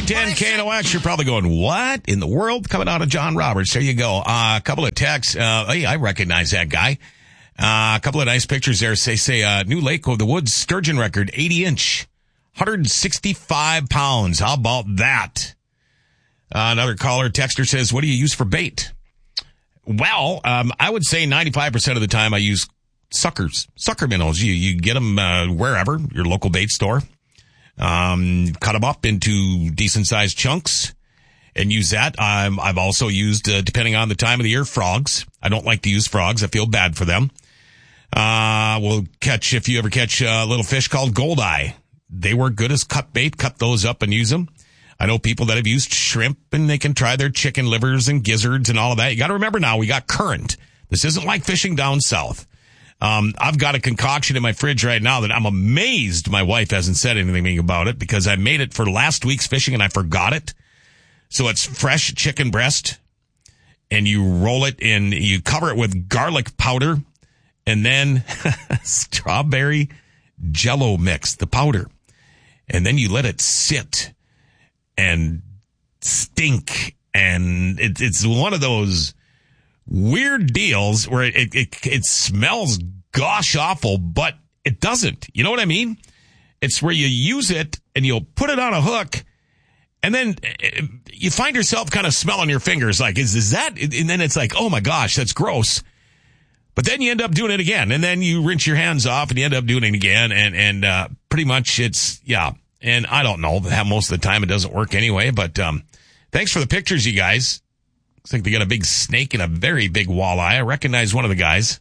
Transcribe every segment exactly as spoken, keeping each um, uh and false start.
ten K N O X. You're probably going, what in the world? Coming out of John Roberts. There you go. Uh, a couple of texts. Uh, hey, I recognize that guy. Uh, a couple of nice pictures there. Say, say, uh, new Lake of the Woods sturgeon record, eighty inch, one hundred sixty-five pounds. How about that? Uh, another caller, texter says, what do you use for bait? Well, um, I would say ninety-five percent of the time I use suckers, sucker minnows. You, you get them, uh, wherever, your local bait store. Um, cut them up into decent sized chunks and use that. Um, I've also used, uh, depending on the time of the year, frogs. I don't like to use frogs. I feel bad for them. Uh, we'll catch, if you ever catch a little fish called goldeye. They work good as cut bait. Cut those up and use them. I know people that have used shrimp and they can try their chicken livers and gizzards and all of that. You got to remember now, we got current. This isn't like fishing down south. Um, I've got a concoction in my fridge right now that I'm amazed my wife hasn't said anything about it because I made it for last week's fishing and I forgot it. So it's fresh chicken breast and you roll it in, you cover it with garlic powder and then strawberry jello mix, the powder. And then you let it sit and stink. And it, it's one of those weird deals where it, it, it smells gosh awful, but it doesn't. You know what I mean? It's where you use it and you'll put it on a hook and then you find yourself kind of smelling your fingers like, is, is that? And then it's like, oh my gosh, that's gross. But then you end up doing it again and then you rinse your hands off and you end up doing it again. And, and, uh, pretty much it's, yeah. And I don't know, most of the time it doesn't work anyway, but, um, thanks for the pictures, you guys. Looks like they got a big snake and a very big walleye. I recognize one of the guys.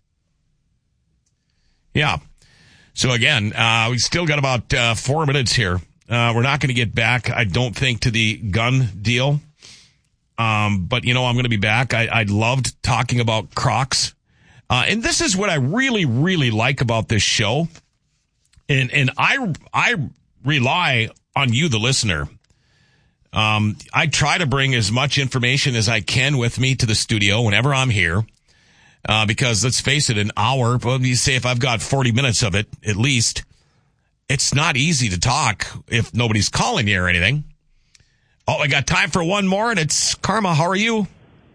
Yeah. So again, uh, we still got about, uh, four minutes here. Uh, we're not going to get back, I don't think, to the gun deal. Um, but you know, I'm going to be back. I, I loved talking about Crocs. Uh, and this is what I really, really like about this show. And, and I, I rely on you, the listener. Um, I try to bring as much information as I can with me to the studio whenever I'm here. Uh, because let's face it, an hour, well, you say if I've got forty minutes of it, at least, it's not easy to talk if nobody's calling you or anything. Oh, I got time for one more, and it's Karma. How are you?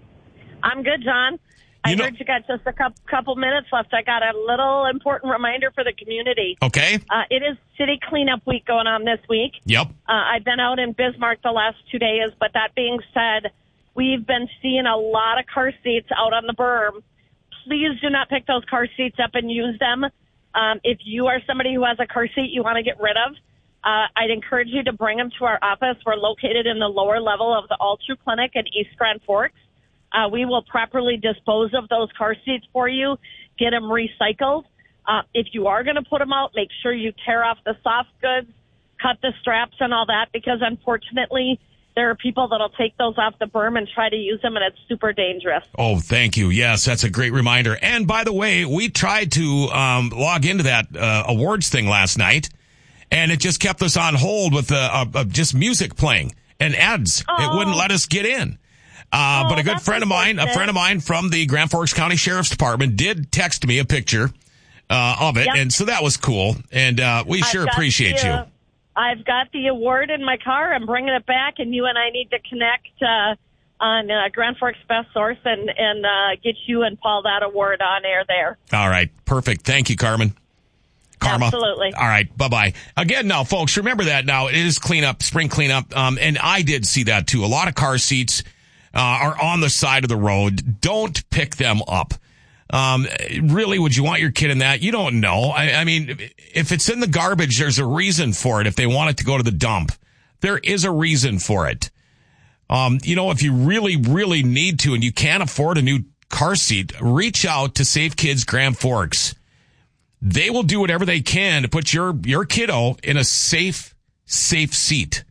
I'm good, John. I You know- heard you got just a couple, couple minutes left. I got a little important reminder for the community. Okay. Uh, it is city cleanup week going on this week. Yep. Uh, I've been out in Bismarck the last two days, but that being said, we've been seeing a lot of car seats out on the berm. Please do not pick those car seats up and use them. Um, if you are somebody who has a car seat you want to get rid of, uh, I'd encourage you to bring them to our office. We're located in the lower level of the All True Clinic in East Grand Forks. Uh, we will properly dispose of those car seats for you, get them recycled. Uh, if you are going to put them out, make sure you tear off the soft goods, cut the straps and all that, because unfortunately there are people that'll take those off the berm and try to use them, and it's super dangerous. Oh, thank you. Yes, that's a great reminder. And by the way, we tried to um, log into that uh, awards thing last night, and it just kept us on hold with uh, uh, just music playing and ads. Oh. It wouldn't let us get in. Uh, Oh, but a good that's friend of mine, a friend of mine from the Grand Forks County Sheriff's Department did text me a picture uh, of it, Yep. and so that was cool. And uh, we I've sure got appreciate the, you. uh, I've got the award in my car. I'm bringing it back, and you and I need to connect uh, on uh, Grand Forks Best Source and, and uh, get you and Paul that award on air there. All right, perfect. Thank you, Carmen. Karma. Absolutely. All right, bye-bye. Again, now, folks, remember that now. It is cleanup, spring cleanup, um, and I did see that, too. A lot of car seats uh, are on the side of the road. Don't pick them up. Um, really, would you want your kid in that? You don't know. I, I mean, if it's in the garbage, there's a reason for it. If they want it to go to the dump, there is a reason for it. Um, you know, if you really, really need to and you can't afford a new car seat, reach out to Safe Kids Grand Forks. They will do whatever they can to put your, your kiddo in a safe, safe seat.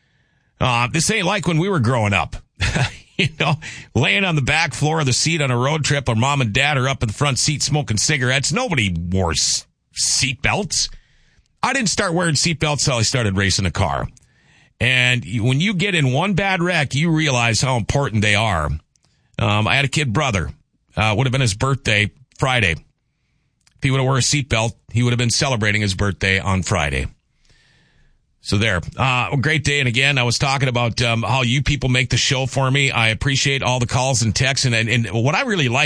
Uh, this ain't like when we were growing up. You know, laying on the back floor of the seat on a road trip or mom and dad are up in the front seat smoking cigarettes. Nobody wore seat belts. I didn't start wearing seat belts until I started racing a car. And when you get in one bad wreck, you realize how important they are. Um, I had a kid brother. Uh, would have been his birthday Friday. If he would have worn a seat belt, he would have been celebrating his birthday on Friday. So there, uh, great day. And again, I was talking about um, how you people make the show for me. I appreciate all the calls and texts. And, and, and what I really like